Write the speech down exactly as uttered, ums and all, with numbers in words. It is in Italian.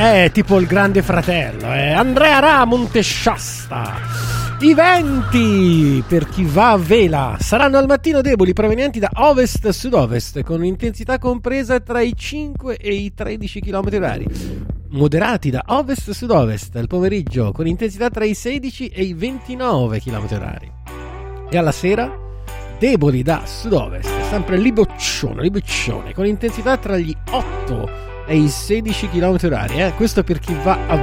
è tipo il Grande Fratello, eh. Andrea Ra, Monte Shasta. I venti, per chi va a vela, saranno al mattino deboli, provenienti da ovest-sud-ovest, con intensità compresa tra i cinque e i tredici chilometri orari. Moderati da ovest-sud-ovest al pomeriggio, con intensità tra i sedici e i ventinove chilometri orari. E alla sera, deboli da sud-ovest, sempre liboccione, liboccione, con intensità tra gli otto e i sedici chilometri orari. Eh? Questo per chi va a